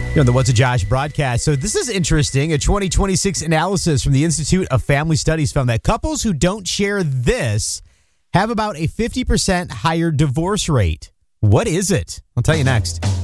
You know, the What's a Josh broadcast. So this is interesting. A 2026 analysis from the Institute of Family Studies found that couples who don't share this have about a 50% higher divorce rate. What is it? I'll tell you next.